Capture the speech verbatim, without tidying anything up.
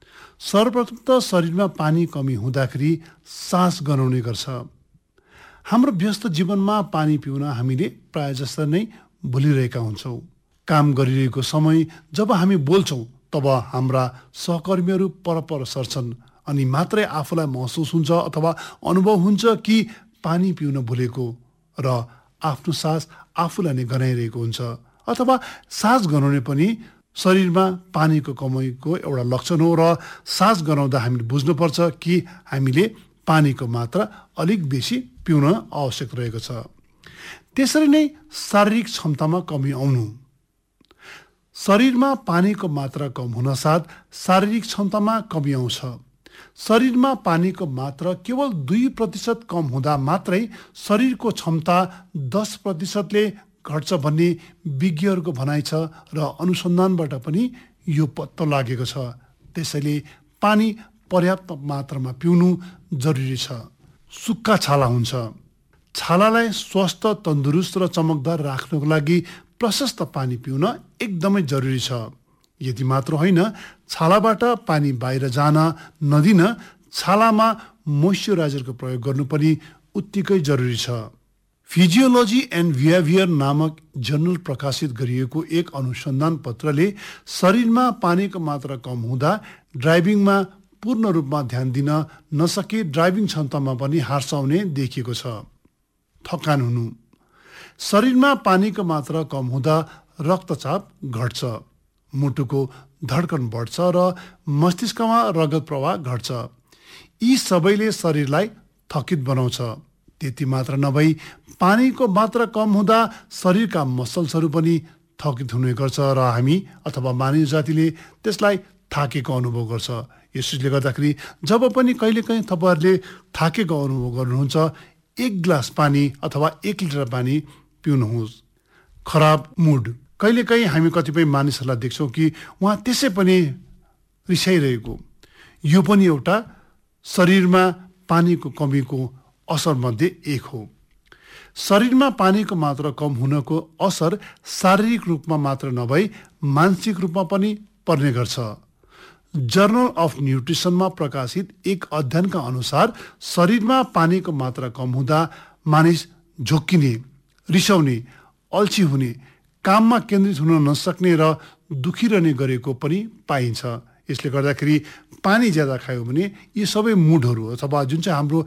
सर्वप्रथम त शरीरमा पानी कमी हुँदाखेरि सास गनाउने गर्छ। हाम्रो व्यस्त जीवनमा पानी पिउन हामीले प्राय जस्तो नै भुलिरहेका हुन्छौँ। काम गरिरहेको समय जब हामी बोल्छौँ तब हाम्रा सहकर्मीहरू परपर सर्छन् अनि मात्रै आफूलाई महसुस हुन्छ अथवा अनुभव हुन्छ कि पानी पिउन भुलेको र आफ्नो सास आफूलाई नै गनाइरहेको हुन्छ। अथवा सास गनाउने पनि शरीरमा पानीको कमीको एउटा लक्षण हो र सास गनाउँदा हामीले बुझ्नुपर्छ कि हामीले पानीको मात्रा अलिक बेसी पिउन आवश्यक रहेको छ। त्यसरी नै शारीरिक क्षमतामा कमी आउनु। शरीरमा पानीको मात्रा कम हुनसाथ शारीरिक क्षमतामा कमी आउँछ। शरीरमा पानीको मात्रा केवल दुई प्रतिशत कम हुँदा मात्रै शरीरको क्षमता दस प्रतिशतले घट्छ भन्ने विज्ञहरूको भनाइ छ र अनुसन्धानबाट पनि यो पत्तो लागेको छ। त्यसैले पानी पर्याप्त मात्रामा पिउनु जरुरी छ। सुक्खा छाला हुन्छ। छालालाई स्वस्थ, तन्दुरुस्त र चमकदार राख्नको लागि प्रशस्त पानी पिउन एकदमै जरुरी छ। यति मात्र होइन, छालाबाट पानी बाहिर जान नदिन छालामा मोइस्चराइजरको प्रयोग गर्नु पनि उत्तिकै जरुरी छ। फिजियोलोजी एन्ड बिहेभियर नामक जर्नल प्रकाशित गरिएको एक अनुसन्धान पत्रले शरीरमा पानीको मात्रा कम हुँदा ड्राइभिङमा पूर्ण रूपमा ध्यान दिन नसके ड्राइभिङ क्षमतामा पनि हर्साउने देखिएको छ। थकान हुनु। शरीरमा पानीको मात्रा कम हुँदा रक्तचाप घट्छ, मुटुको धड्कन बढ्छ र मस्तिष्कमा रगत प्रवाह घट्छ। यी सबैले शरीरलाई थकित बनाउँछ। त्यति मात्र नभई पानीको मात्रा कम हुँदा शरीरका मसल्सहरू पनि थकित हुने गर्छ र हामी अथवा मानिस जातिले त्यसलाई थाकेको अनुभव गर्छ। यसले गर्दाखेरि जब पनि कहिलेकाहीँ तपाईँहरूले थाकेको अनुभव गर्नुहुन्छ, एक गिलास पानी अथवा एक लिटर पानी पिउनुहोस्। खराब मुड। कहिलेकाहीँ हामी कतिपय मानिसहरूलाई देख्छौँ कि उहाँ त्यसै पनि रिसाइरहेको। यो पनि एउटा शरीरमा पानीको कमीको असरमध्ये एक हो। शरीरमा पानीको मात्रा कम हुनको असर शारीरिक रूपमा मात्र नभई मानसिक रूपमा पनि पर्ने गर्छ। जर्नल अफ न्युट्रिसनमा प्रकाशित एक अध्ययनका अनुसार शरीरमा पानीको मात्रा कम हुँदा मानिस झोक्किने, रिसाउने, अल्छी हुने, काममा केन्द्रित हुन नसक्ने र दुखिरहने गरेको पनि पाइन्छ। यसले गर्दाखेरि पानी ज्यादा खायो भने यी सबै मुडहरू अथवा जुन चाहिँ हाम्रो